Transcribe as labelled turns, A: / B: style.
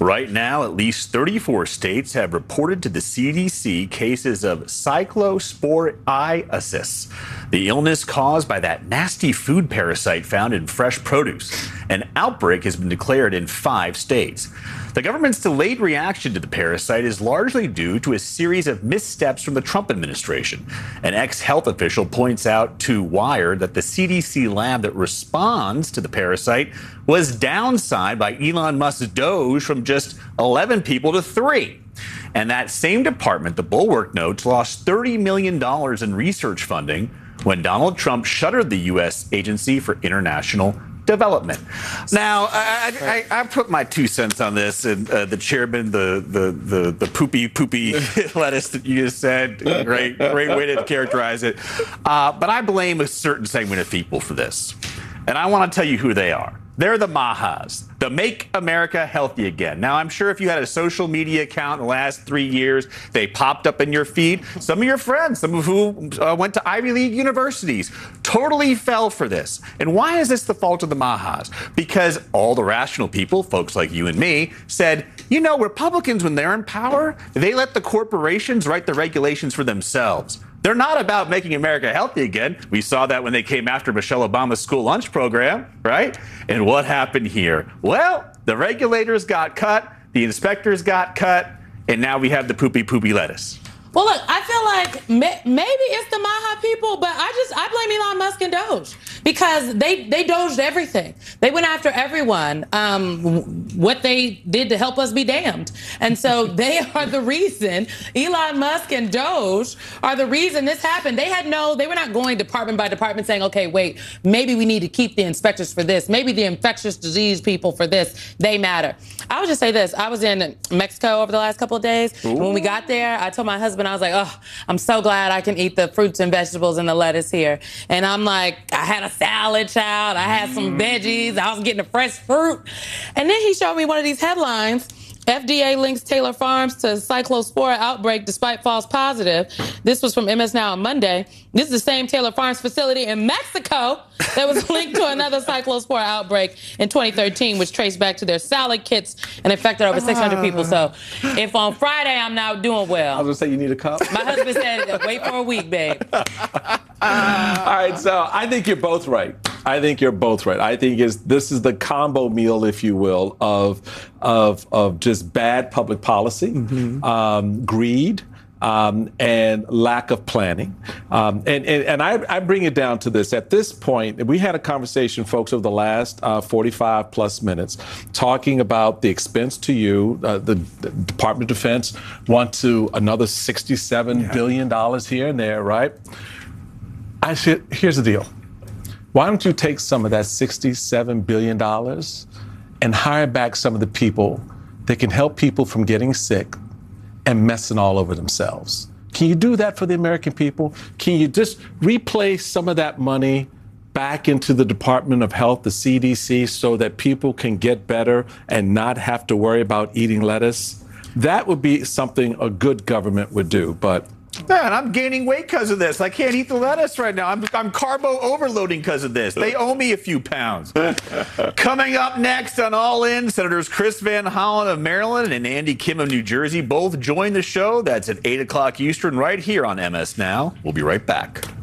A: Right now, at least 34 states have reported to the CDC cases of cyclosporiasis, the illness caused by that nasty food parasite found in fresh produce. An outbreak has been declared in 5 states. The government's delayed reaction to the parasite is largely due to a series of missteps from the Trump administration. An ex-health official points out to Wired that the CDC lab that responds to the parasite was downsized by Elon Musk's Doge from just 11 people to 3. And that same department, the Bulwark notes, lost $30 million in research funding when Donald Trump shuttered the U.S. Agency for International Development. Now, I put my 2 cents on this, and the chairman, the poopy lettuce that you just said, great way to characterize it. But I blame a certain segment of people for this, and I want to tell you who they are. They're the Mahas, the Make America Healthy Again. Now, I'm sure if you had a social media account in the last 3 years, they popped up in your feed. Some of your friends, some of who went to Ivy League universities, totally fell for this. And why is this the fault of the Mahas? Because all the rational people, folks like you and me, said, you know, Republicans, when they're in power, they let the corporations write the regulations for themselves. They're not about making America healthy again. We saw that when they came after Michelle Obama's school lunch program, right? And what happened here? Well, the regulators got cut, the inspectors got cut, and now we have the poopy lettuce.
B: Well, look, I feel like maybe it's the Maha people, but I blame Elon Musk and Doge because they doged everything. They went after everyone. What they did to help us be damned. And so they are the reason. Elon Musk and Doge are the reason this happened. They were not going department by department saying, okay, wait, maybe we need to keep the inspectors for this. Maybe the infectious disease people for this. They matter. I would just say this. I was in Mexico over the last couple of days. Ooh. When we got there, I told my husband, I was like, oh, I'm so glad I can eat the fruits and vegetables and the lettuce here. And I'm like, I had a salad, child. I had some veggies. I was getting the fresh fruit. And then he showed me one of these headlines. FDA links Taylor Farms to cyclospora outbreak despite false positive. This was from MS Now on Monday. This is the same Taylor Farms facility in Mexico that was linked to another cyclospora outbreak in 2013, which traced back to their salad kits and infected over 600 people. So if on Friday I'm not doing well.
C: I was going to say you need a cup.
B: My husband said, wait for a week, babe.
C: All right, so I think you're both right. I think this is the combo meal, if you will, of just bad public policy, greed, and lack of planning. And I bring it down to this. At this point, we had a conversation, folks, over the last 45 plus minutes, talking about the expense to you. The Department of Defense wants to another $67 billion here and there, right? I said, here's the deal. Why don't you take some of that $67 billion and hire back some of the people that can help people from getting sick and messing all over themselves? Can you do that for the American people? Can you just replace some of that money back into the Department of Health, the CDC, so that people can get better and not have to worry about eating lettuce? That would be something a good government would do, but
A: man, I'm gaining weight because of this. I can't eat the lettuce right now. I'm carbo overloading because of this. They owe me a few pounds. Coming up next on All In, Senators Chris Van Hollen of Maryland and Andy Kim of New Jersey both join the show. That's at 8 o'clock Eastern right here on MS Now. We'll be right back.